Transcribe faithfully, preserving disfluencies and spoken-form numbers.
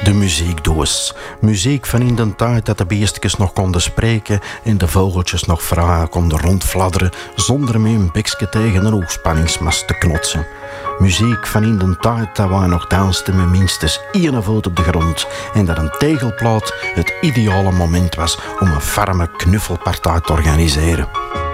De muziekdoos. Muziek van in de tijd dat de beestjes nog konden spreken en de vogeltjes nog vragen konden rondfladderen zonder met een bekje tegen een hoogspanningsmast te knotsen. Muziek van in de tijd dat wij nog dansten met minstens één voet op de grond en dat een tegelplaat het ideale moment was om een ferme knuffelpartij te organiseren.